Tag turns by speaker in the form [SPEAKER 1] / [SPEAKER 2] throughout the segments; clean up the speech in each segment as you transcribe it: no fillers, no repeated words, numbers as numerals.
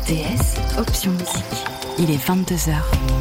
[SPEAKER 1] RTS, option musique. Il est 22h.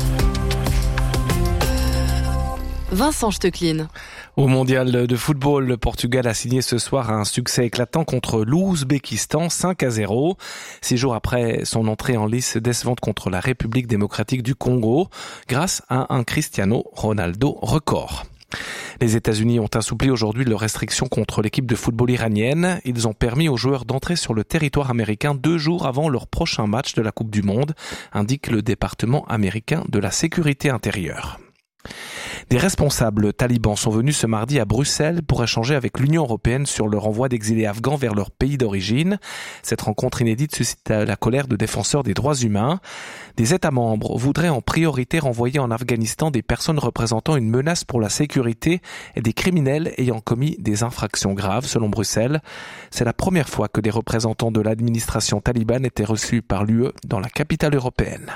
[SPEAKER 1] Vincent Stecklin.
[SPEAKER 2] Au mondial de football, le Portugal a signé ce soir un succès éclatant contre l'Ouzbékistan 5-0. 6 jours après son entrée en lice décevante contre la République démocratique du Congo, grâce à un Cristiano Ronaldo record. Les États-Unis ont assoupli aujourd'hui leurs restrictions contre l'équipe de football iranienne. Ils ont permis aux joueurs d'entrer sur le territoire américain 2 jours avant leur prochain match de la Coupe du Monde, indique le département américain de la sécurité intérieure. Des responsables talibans sont venus ce mardi à Bruxelles pour échanger avec l'Union européenne sur le renvoi d'exilés afghans vers leur pays d'origine. Cette rencontre inédite suscite la colère de défenseurs des droits humains. Des États membres voudraient en priorité renvoyer en Afghanistan des personnes représentant une menace pour la sécurité et des criminels ayant commis des infractions graves, selon Bruxelles. C'est la première fois que des représentants de l'administration talibane étaient reçus par l'UE dans la capitale européenne.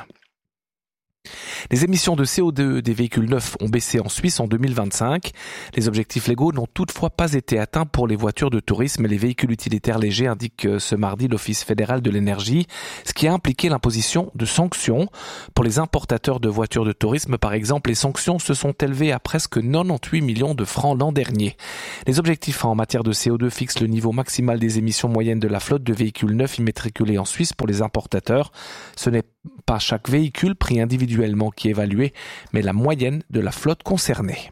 [SPEAKER 2] Les émissions de CO2 des véhicules neufs ont baissé en Suisse en 2025. Les objectifs légaux n'ont toutefois pas été atteints pour les voitures de tourisme et les véhicules utilitaires légers, indique ce mardi l'Office fédéral de l'énergie, ce qui a impliqué l'imposition de sanctions. Pour les importateurs de voitures de tourisme, par exemple, les sanctions se sont élevées à presque 98 millions de francs l'an dernier. Les objectifs en matière de CO2 fixent le niveau maximal des émissions moyennes de la flotte de véhicules neufs immatriculés en Suisse pour les importateurs. Ce n'est pas chaque véhicule pris individuellement qui est évalué, mais la moyenne de la flotte concernée.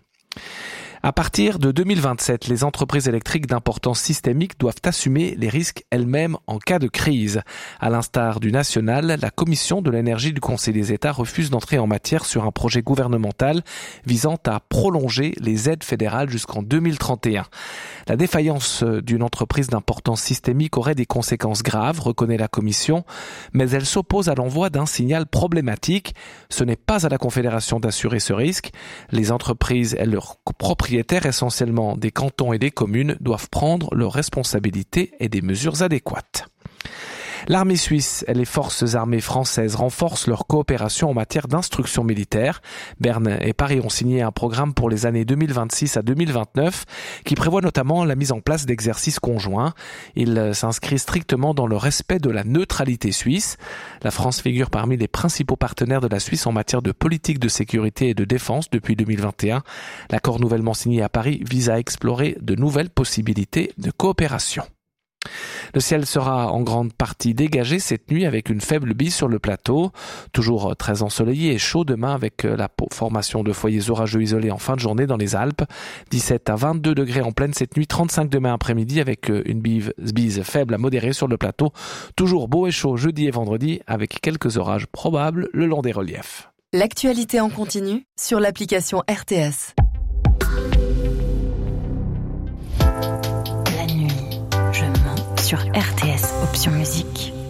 [SPEAKER 2] À partir de 2027, les entreprises électriques d'importance systémique doivent assumer les risques elles-mêmes en cas de crise. À l'instar du national, la Commission de l'énergie du Conseil des États refuse d'entrer en matière sur un projet gouvernemental visant à prolonger les aides fédérales jusqu'en 2031. La défaillance d'une entreprise d'importance systémique aurait des conséquences graves, reconnaît la Commission, mais elle s'oppose à l'envoi d'un signal problématique. Ce n'est pas à la Confédération d'assurer ce risque. Les entreprises et leurs propriétaires, essentiellement des cantons et des communes, doivent prendre leurs responsabilités et des mesures adéquates. L'armée suisse et les forces armées françaises renforcent leur coopération en matière d'instruction militaire. Berne et Paris ont signé un programme pour les années 2026 à 2029 qui prévoit notamment la mise en place d'exercices conjoints. Il s'inscrit strictement dans le respect de la neutralité suisse. La France figure parmi les principaux partenaires de la Suisse en matière de politique de sécurité et de défense depuis 2021. L'accord nouvellement signé à Paris vise à explorer de nouvelles possibilités de coopération. Le ciel sera en grande partie dégagé cette nuit avec une faible bise sur le plateau. Toujours très ensoleillé et chaud demain avec la formation de foyers orageux isolés en fin de journée dans les Alpes. 17 à 22 degrés en pleine cette nuit, 35 demain après-midi avec une bise faible à modérée sur le plateau. Toujours beau et chaud jeudi et vendredi avec quelques orages probables le long des reliefs.
[SPEAKER 1] L'actualité en continu sur l'application RTS. La nuit, je mens sur RTS Option Musique.